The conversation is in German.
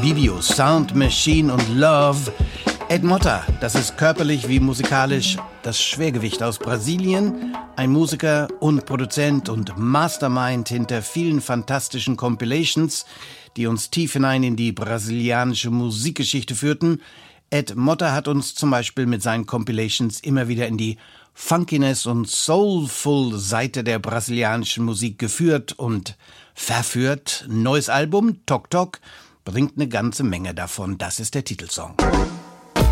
Video, Sound Machine und Love. Ed Motta, das ist körperlich wie musikalisch das Schwergewicht aus Brasilien, ein Musiker und Produzent und Mastermind hinter vielen fantastischen Compilations, die uns tief hinein in die brasilianische Musikgeschichte führten. Ed Motta hat uns zum Beispiel mit seinen Compilations immer wieder in die Funkiness und Soulful Seite der brasilianischen Musik geführt und verführt. Neues Album, Tok Tok, bringt eine ganze Menge davon. Das ist der Titelsong.